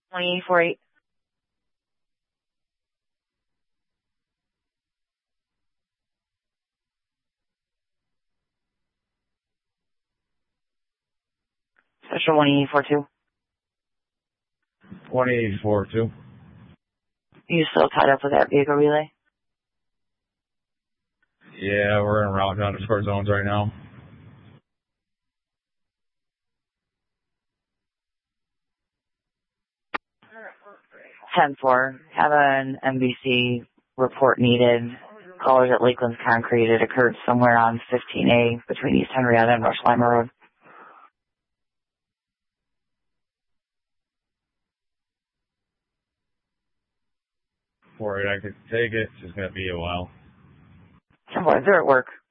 2848. Special 1842. 1842. You still tied up with that vehicle relay? Yeah, we're en route down to square zones right now. 10-4. Have an NBC report needed. Callers at Lakeland's Concrete. It occurred somewhere on 15A between East Henrietta and Rush Lima Road. For it, I could take it. It's just going to be a while. 10-4. They're at work.